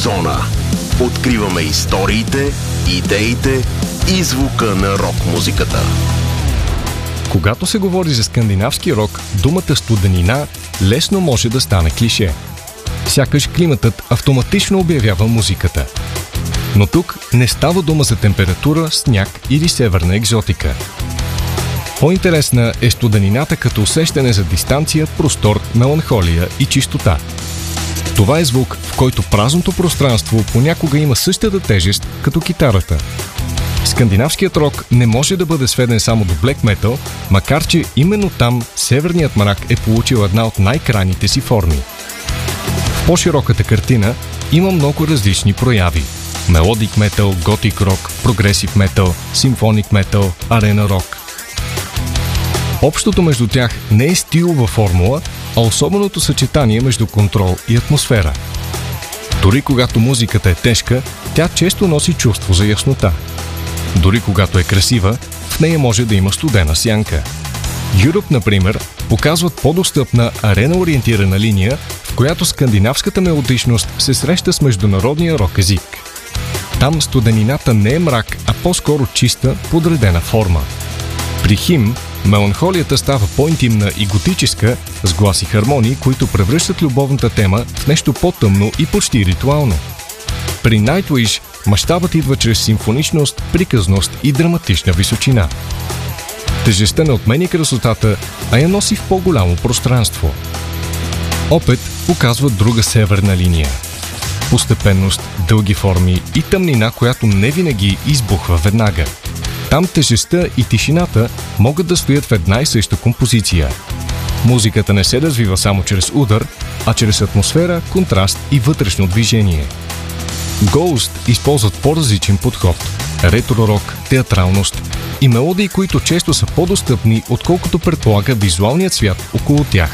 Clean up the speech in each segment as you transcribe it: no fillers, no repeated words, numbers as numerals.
зона. Откриваме историите, идеите и звука на рок-музиката. Когато се говори за скандинавски рок, думата студенина лесно може да стане клише. Сякаш климатът автоматично обявява музиката. Но тук не става дума за температура, сняг или северна екзотика. По-интересна е студенината като усещане за дистанция, простор, меланхолия и чистота. Това е звук, в който празното пространство понякога има същата тежест като китарата. Скандинавският рок не може да бъде сведен само до блек метал, макар че именно там северният мрак е получил една от най-крайните си форми. В по-широката картина има много различни прояви. Мелодик метал, готик рок, прогресив метал, симфоник метал, арена рок. Общото между тях не е стилова формула, а особеното съчетание между контрол и атмосфера. Дори когато музиката е тежка, тя често носи чувство за яснота. Дори когато е красива, в нея може да има студена сянка. Europe, например, показват по-достъпна арена-ориентирана линия, в която скандинавската мелодичност се среща с международния рок език. Там студенината не е мрак, а по-скоро чиста, подредена форма. При Хим меланхолията става по-интимна и готическа, с глас и хармонии, които превръщат любовната тема в нещо по-тъмно и почти ритуално. При Nightwish мащабът идва чрез симфоничност, приказност и драматична височина. Тежестта не отменя красотата, а я носи в по-голямо пространство. Опит показва друга северна линия. Постепенност, дълги форми и тъмнина, която не винаги избухва веднага. Там тежестта и тишината могат да стоят в една и съща композиция. Музиката не се развива само чрез удар, а чрез атмосфера, контраст и вътрешно движение. Ghost използват по-различен подход – ретро-рок, театралност и мелодии, които често са по-достъпни, отколкото предполага визуалният свят около тях.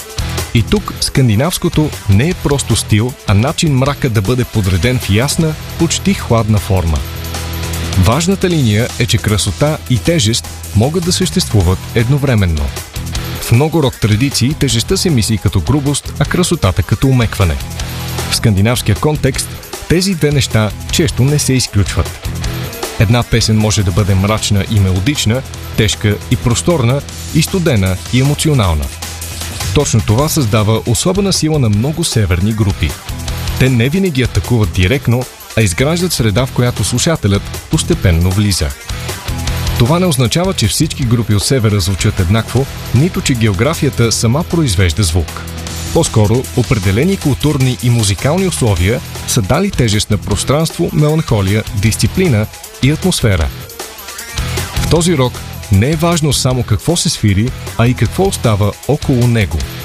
И тук скандинавското не е просто стил, а начин мрака да бъде подреден в ясна, почти хладна форма. Важната линия е, че красота и тежест могат да съществуват едновременно. В много рок традиции тежестта се мисли като грубост, а красотата като умекване. В скандинавския контекст тези две неща често не се изключват. Една песен може да бъде мрачна и мелодична, тежка и просторна, и студена и емоционална. Точно това създава особена сила на много северни групи. Те не винаги атакуват директно, а изграждат среда, в която слушателят постепенно влиза. Това не означава, че всички групи от севера звучат еднакво, нито че географията сама произвежда звук. По-скоро, определени културни и музикални условия са дали тежест на пространство, меланхолия, дисциплина и атмосфера. В този рок не е важно само какво се свири, а и какво остава около него.